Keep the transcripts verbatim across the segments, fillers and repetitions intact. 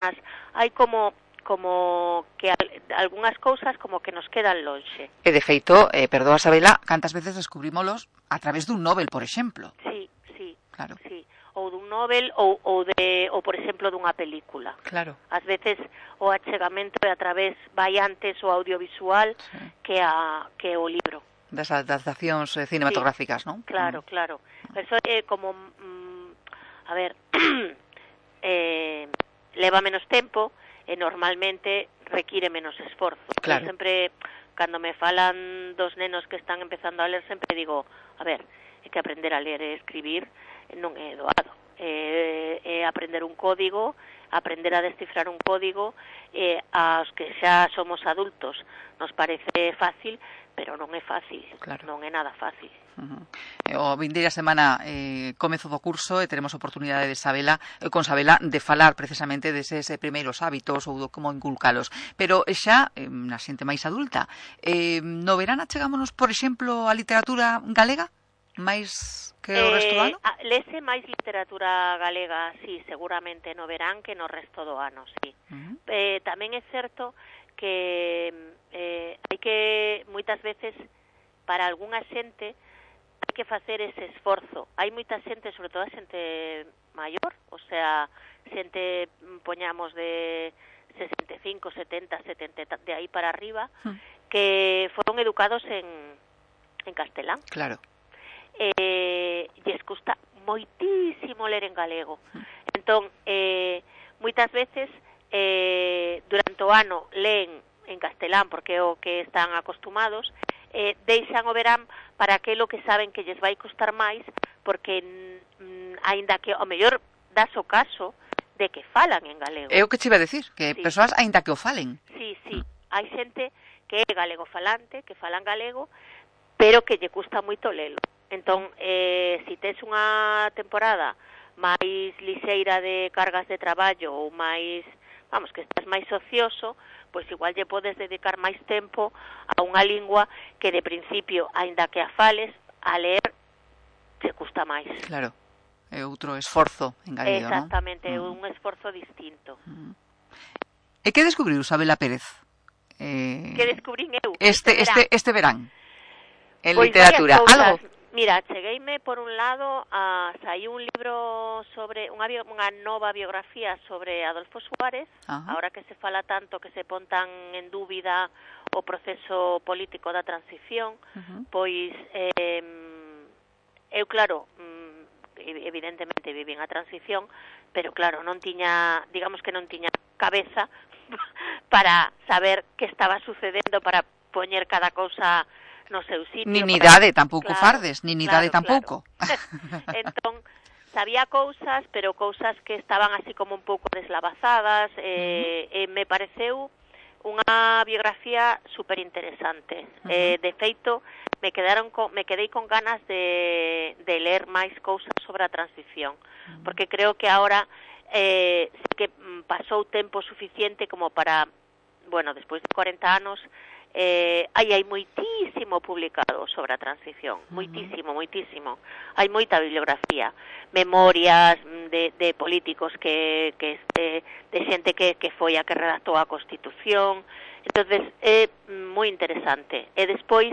mas hai como como que algunhas cousas como que nos quedan lonxe. E de feito, eh, perdoa Sabela, cantas veces descubrímolos a través dun novel, por exemplo. Sí, sí, claro. sí. Ou dun novel ou, ou, de, ou por exemplo, dunha película. Claro. Ás veces o achegamento é a través, vai antes o audiovisual sí. que, a, que o libro. Das adaptacións eh, cinematográficas, sí. non? Claro, mm. claro. Eso é como, mm, a ver, eh, leva menos tempo, e normalmente require menos esforzo. Claro. Eu sempre, cando me falan dos nenos que están empezando a ler, sempre digo, a ver, é que aprender a ler e escribir non é doado. É, é aprender un código, aprender a descifrar un código, e aos que xa somos adultos nos parece fácil, pero non é fácil, claro. non é nada fácil. Uh-huh. O vindeira semana eh, comezo do curso e teremos oportunidade de Sabela, eh, con Sabela de falar precisamente deses eh, primeiros hábitos ou do como inculcalos, pero xa eh, na xente máis adulta eh, no verán achegámonos, por exemplo, a literatura galega máis que o resto do ano? Eh, lese máis literatura galega, sí, seguramente no verán que no resto do ano, sí. Uh-huh. eh, tamén é certo que eh, hai que moitas veces para algunha xente hai que facer ese esforzo. Hai moita xente, sobre todo a xente maior, o sea, xente poñamos de sesenta e cinco, setenta, setenta de aí para arriba, uh-huh. que foron educados en en castelán. Claro. Eh, lles custa moitísimo ler en galego. Uh-huh. Entón, eh, moitas veces eh, durante o ano leen en castelán porque é o que están acostumados, eh, deixan o verán para aquilo que saben que lles vai costar máis, porque mm, aínda que ao mellor das o caso de que falan en galego. É o que te iba a decir, que sí. persoas aínda que o falen. Sí, sí, mm. hai xente que é galego falante, que falan galego, pero que lle custa moito lelo. Entón, eh, si tes unha temporada máis lixeira de cargas de traballo ou máis, vamos, que estás máis ocioso, pois igual lle podes dedicar máis tempo a unha lingua que de principio, aínda que a fales, a ler se custa máis. Claro, é outro esforzo engadido, non? Exactamente, é un esforzo distinto. Mm. E que descubriu Sabela Pérez? Eh, que descubrín eu? Este, este, este verán, en pois literatura. Algo? Mira, chegueime por un lado a saí un libro sobre unha, unha nova biografía sobre Adolfo Suárez, uh-huh. ahora que se fala tanto que se pon tan en dúbida o proceso político da transición, uh-huh. pois eh, eu claro, evidentemente vivín a transición, pero claro, non tiña, digamos que non tiña cabeza para saber que estaba sucedendo, para poñer cada cousa no seu sitio. Ni nidade para... tampouco claro, fardes, ni nidade claro, tampouco. Claro. Entón, sabía cousas, pero cousas que estaban así como un pouco deslavazadas, eh, uh-huh. e me pareceu unha biografía super interesante. Uh-huh. Eh, de feito, me quedaron con, me quedei con ganas de, de ler máis cousas sobre a transición, uh-huh. porque creo que ahora eh, sí que pasou tempo suficiente como para, bueno, despois de cuarenta anos, Eh, aí hai moitísimo publicado sobre a transición, uh-huh. moitísimo, moitísimo. Hai moita bibliografía, memorias de, de políticos que, que de, de xente que, que foi a que redactou a Constitución. Entonces é moi interesante. E despois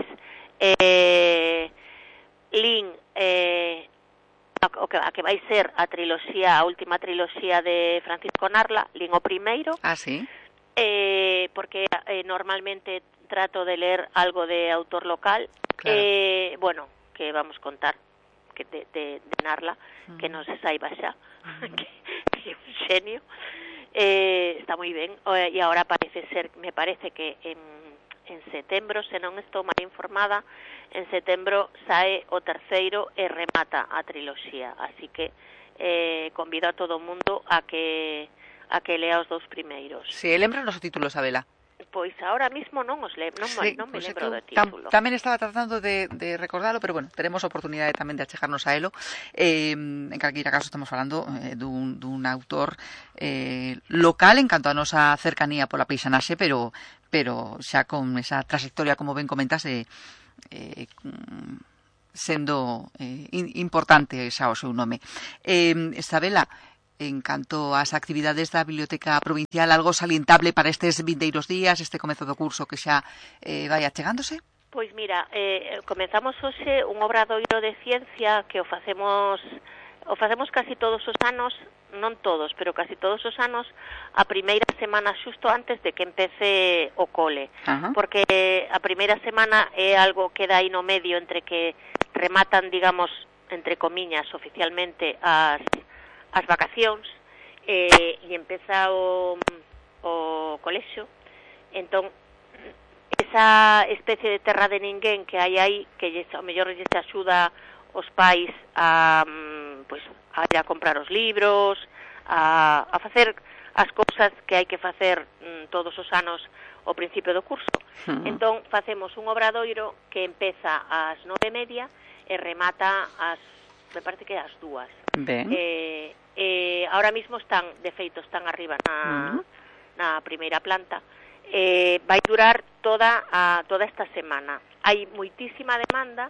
eh, lin eh, a, o que, a que vai ser a triloxía, a última triloxía de Francisco Narla, lin o primeiro. Ah, sí. Eh, porque eh, normalmente trato de ler algo de autor local, claro. eh, bueno, que vamos contar que de, de, de Narla, uh-huh. que non se saiba xa, uh-huh. que, que é un xenio, eh, está moi ben, e agora parece ser, me parece que en, en setembro, se non estou mal informada, en setembro sae o terceiro e remata a triloxía, así que eh, convido a todo o mundo a que a que lea os dous primeiros. Si, sí, lembra os títulos, Sabela? Pois ahora mismo non os le, non, sí, non me pues lembro do Tam, título. tamén estaba tratando de, de recordarlo, pero bueno, teremos oportunidade tamén de achegarnos a elo. Eh, en calquera caso estamos falando eh, dun, dun autor eh, local en canto a nosa cercanía pola peixanaxe, pero pero xa con esa trayectoria, como ben comentas, eh, eh, sendo eh, importante xa o seu nome. Eh, Sabela, en canto ás actividades da Biblioteca Provincial, algo salientable para estes vindeiros días, este comezo do curso que xa eh, vai achegándose? Pois mira, eh, comenzamos hoxe un obradoiro de ciencia que o facemos o facemos casi todos os anos, non todos, pero casi todos os anos, a primeira semana xusto antes de que empece o cole. Uh-huh. Porque a primeira semana é algo que dá aí no medio entre que rematan, digamos, entre comiñas, oficialmente as, as vacacións eh, e empeza o, o colexio. Entón, esa especie de terra de ninguén que hai aí, que ao mellor lle axuda os pais a, pois, a ir a comprar os libros, a, a facer as cousas que hai que facer mm, todos os anos ao principio do curso. Uh-huh. Entón, facemos un obradoiro que empeza ás nove e media e remata ás, me parece que ás dúas. Ben. Eh, eh, ahora mismo están, de feito, están arriba na, uh-huh. na primeira planta. Eh, vai durar toda a, toda esta semana. Hai moitísima demanda.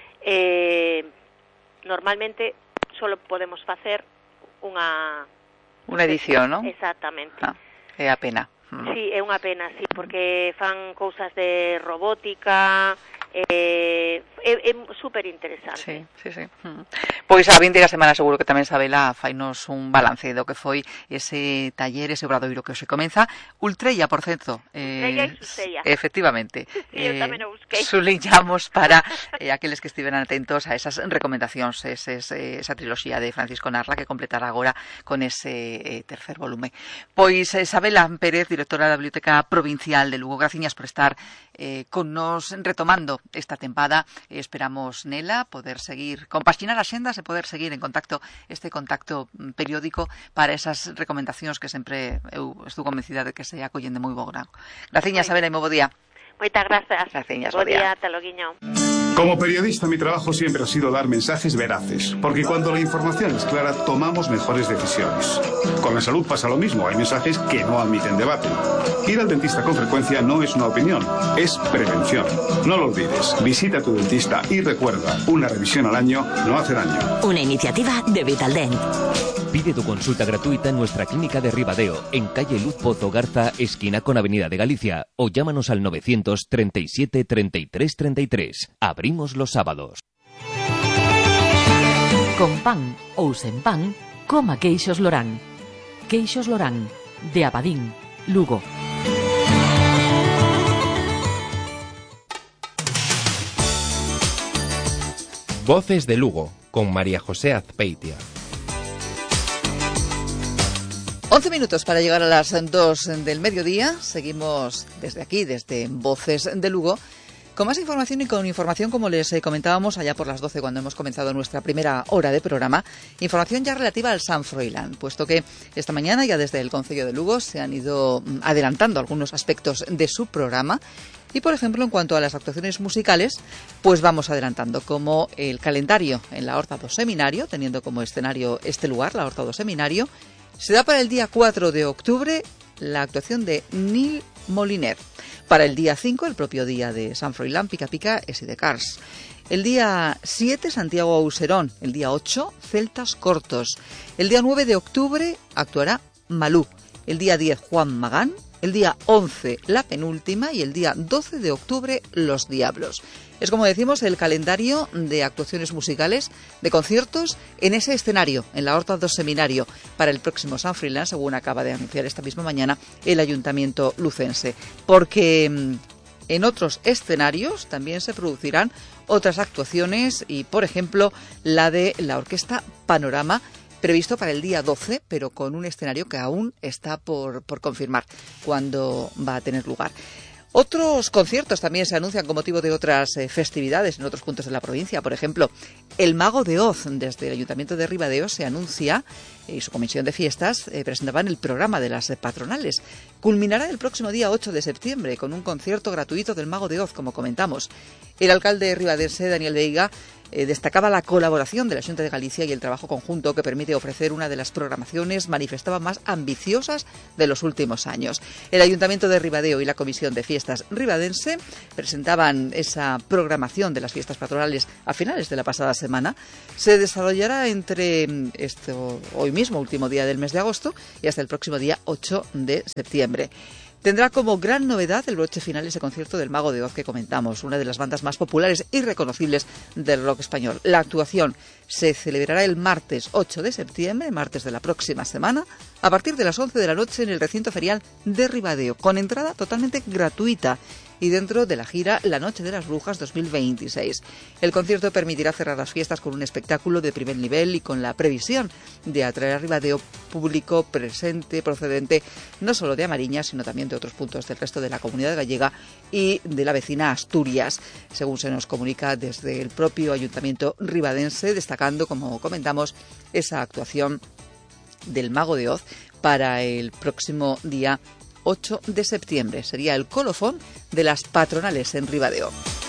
Eh, normalmente solo podemos facer unha unha edición, non? Exactamente. Ah, é a pena. Sí, é unha pena, sí, porque fan cousas de robótica, eh, é, é super interesante. Sí, sí, sí. Pois a vindeira semana seguro que tamén Sabela fainos un balance do que foi ese taller, ese obradoiro que hoxe comeza. Ultrella, por certo. Ultrella eh, e Susella. Efectivamente. Sí, eu tamén o busquei. Suliñamos para eh, aqueles que estiveran atentos a esas recomendacións, eses, eh, esa triloxía de Francisco Narla que completará agora con ese eh, tercer volume. Pois eh, Sabela Pérez, directora da Biblioteca Provincial de Lugo, graciñas por estar eh, con nos retomando esta tempada. Eh, esperamos nela poder seguir, compaxinar axendas e poder seguir en contacto, este contacto periódico para esas recomendacións que sempre eu estou convencida de que se acollen de moi bo grado. Graciñas, Sabela, e moi bo día. Moitas grazas. Graciñas, bo día. Ata loguiño. Como periodista, mi trabajo siempre ha sido dar mensajes veraces, porque cuando la información es clara, tomamos mejores decisiones. Con la salud pasa lo mismo, hay mensajes que no admiten debate. Ir al dentista con frecuencia no es una opinión, es prevención. No lo olvides, visita a tu dentista y recuerda, una revisión al año no hace daño. Una iniciativa de Vitaldent. Pide tu consulta gratuita en nuestra clínica de Ribadeo, en calle Luz Pozo Garza, esquina con Avenida de Galicia, o llámanos al novecientos treinta y siete treinta y tres treinta y tres. Abrimos los sábados. Con pan ou sen pan, coma queixos Lorán. Queixos Lorán, de Abadín, Lugo. Voces de Lugo, con María José Azpeitia. once minutos para llegar a las dos del mediodía. Seguimos desde aquí, desde Voces de Lugo, con más información y con información, como les comentábamos allá por las doce, cuando hemos comenzado nuestra primera hora de programa, información ya relativa al San Froilán, puesto que esta mañana ya desde el Concello de Lugo se han ido adelantando algunos aspectos de su programa. Y, por ejemplo, en cuanto a las actuaciones musicales, pues vamos adelantando, como el calendario en la Horta do Seminario, teniendo como escenario este lugar, la Horta do Seminario. Se da para el día cuatro de octubre la actuación de Nil Moliner. Para el día cinco, el propio día de San Froilán, Pica Pica e Sidecars. El día siete, Santiago Auserón. El día ocho, Celtas Cortos. El día nueve de octubre actuará Malú. El día diez, Juan Magán. El día once, La Penúltima, y el día doce de octubre, Los Diablos. Es, como decimos, el calendario de actuaciones musicales, de conciertos, en ese escenario, en la Horta do Seminario, para el próximo San Froilán, según acaba de anunciar esta misma mañana el Ayuntamiento lucense. Porque en otros escenarios también se producirán otras actuaciones, y, por ejemplo, la de la Orquesta Panorama, previsto para el día doce, pero con un escenario que aún está por, por confirmar cuándo va a tener lugar. Otros conciertos también se anuncian con motivo de otras eh, festividades en otros puntos de la provincia. Por ejemplo, el Mago de Oz, desde el Ayuntamiento de Ribadeo, se anuncia, y su comisión de fiestas eh, presentaban el programa de las eh, patronales. Culminará el próximo día ocho de septiembre con un concierto gratuito del Mago de Oz, como comentamos. El alcalde ribadense, Daniel Veiga, Eh, destacaba la colaboración de la Xunta de Galicia y el trabajo conjunto que permite ofrecer una de las programaciones, manifestaba, más ambiciosas de los últimos años. El Ayuntamiento de Ribadeo y la Comisión de Fiestas ribadense presentaban esa programación de las fiestas patronales a finales de la pasada semana. Se desarrollará entre esto, hoy hoy mismo, último día del mes de agosto, y hasta el próximo día ocho de septiembre. Tendrá como gran novedad el broche final ese concierto del Mago de Oz que comentamos, una de las bandas más populares y reconocibles del rock español. La actuación se celebrará el martes ocho de septiembre, martes de la próxima semana, a partir de las once de la noche en el recinto ferial de Ribadeo, con entrada totalmente gratuita y dentro de la gira La Noche de las Brujas dos mil veintiséis. El concierto permitirá cerrar las fiestas con un espectáculo de primer nivel y con la previsión de atraer a Ribadeo público presente, procedente no solo de Amariña, sino también de otros puntos del resto de la comunidad gallega y de la vecina Asturias, según se nos comunica desde el propio Ayuntamiento ribadense, destacando, como comentamos, esa actuación del Mago de Oz para el próximo día ocho de septiembre. Sería el colofón de las patronales en Ribadeo.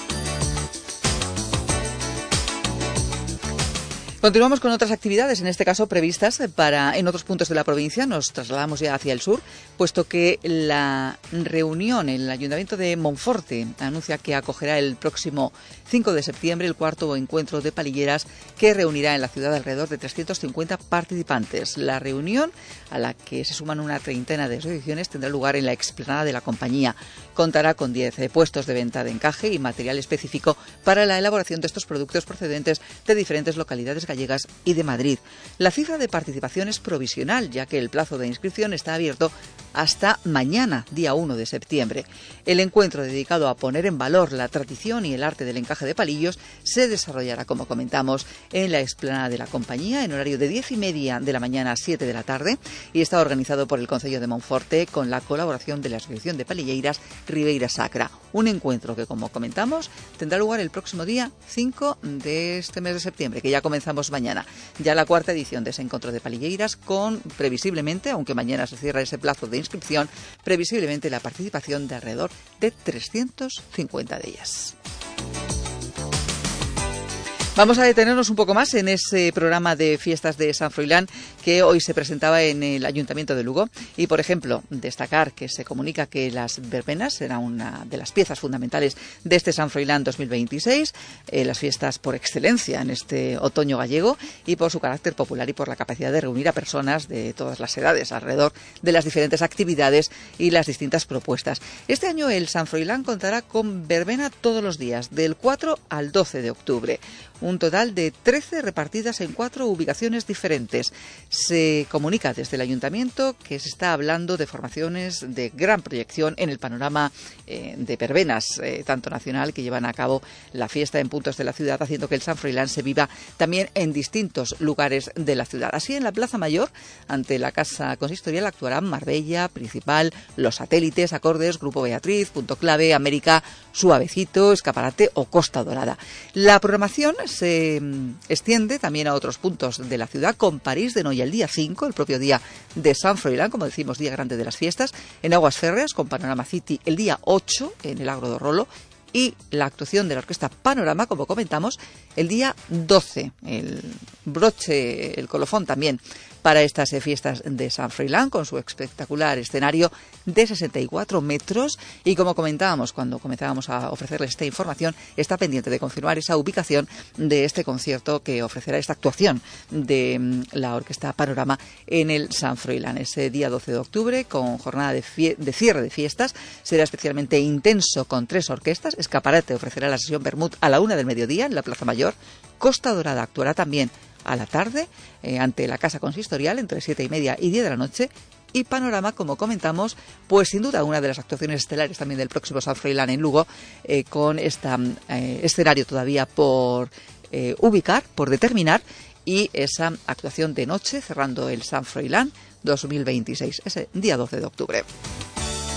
Continuamos con otras actividades, en este caso previstas para en otros puntos de la provincia. Nos trasladamos ya hacia el sur, puesto que la reunión en el Ayuntamiento de Monforte anuncia que acogerá el próximo cinco de septiembre el cuarto encuentro de palilleras que reunirá en la ciudad alrededor de trescientos cincuenta participantes. La reunión, a la que se suman una treintena de asociaciones, tendrá lugar en la explanada de la compañía. Contará con diez puestos de venta de encaje y material específico para la elaboración de estos productos procedentes de diferentes localidades gallegas y de Madrid. La cifra de participación es provisional, ya que el plazo de inscripción está abierto hasta mañana, día uno de septiembre. El encuentro dedicado a poner en valor la tradición y el arte del encaje de palillos se desarrollará, como comentamos, en la explanada de la compañía en horario de diez y media de la mañana a siete de la tarde y está organizado por el Concello de Monforte con la colaboración de la Asociación de Palilleiras Ribeira Sacra. Un encuentro que, como comentamos, tendrá lugar el próximo día cinco de este mes de septiembre, que ya comenzamos mañana. Ya la cuarta edición de ese encuentro de palilleiras con, previsiblemente, aunque mañana se cierra ese plazo de inscripción, previsiblemente la participación de alrededor de trescientos cincuenta de ellas. Vamos a detenernos un poco más en ese programa de fiestas de San Froilán que hoy se presentaba en el Ayuntamiento de Lugo y, por ejemplo, destacar que se comunica que las verbenas serán una de las piezas fundamentales de este San Froilán dos mil veintiséis, eh, las fiestas por excelencia en este otoño gallego y por su carácter popular y por la capacidad de reunir a personas de todas las edades alrededor de las diferentes actividades y las distintas propuestas. Este año el San Froilán contará con verbena todos los días, del cuatro al doce de octubre. Un total de trece repartidas en cuatro ubicaciones diferentes. Se comunica desde el Ayuntamiento que se está hablando de formaciones de gran proyección en el panorama eh, de verbenas, eh, tanto nacional, que llevan a cabo la fiesta en puntos de la ciudad, haciendo que el San Froilán se viva también en distintos lugares de la ciudad. Así, en la Plaza Mayor, ante la Casa Consistorial, actuarán Marbella, Principal, Los Satélites, Acordes, Grupo Beatriz, Punto Clave, América, Suavecito, Escaparate o Costa Dorada. La programación se extiende también a otros puntos de la ciudad, con París de Noia el día cinco, el propio día de San Froilán, como decimos, día grande de las fiestas, en Aguas Férreas con Panorama City el día ocho en el Agro do Rolo y la actuación de la Orquesta Panorama, como comentamos, el día doce, el broche, el colofón también para estas eh, fiestas de San Froilán, con su espectacular escenario de sesenta y cuatro metros. Y como comentábamos cuando comenzábamos a ofrecerles esta información, está pendiente de confirmar esa ubicación de este concierto que ofrecerá esta actuación de mm, la Orquesta Panorama en el San Froilán. Ese día doce de octubre, con jornada de, fie- de cierre de fiestas, será especialmente intenso con tres orquestas. Escaparate ofrecerá la sesión Bermud a la una del mediodía en la Plaza Mayor. Costa Dorada actuará también a la tarde eh, ante la Casa Consistorial entre siete y media y diez de la noche. Y Panorama, como comentamos, pues sin duda una de las actuaciones estelares también del próximo San Froilán en Lugo, eh, con este eh, escenario todavía por eh, ubicar, por determinar, y esa actuación de noche cerrando el San Froilán dos mil veintiséis, ese día doce de octubre.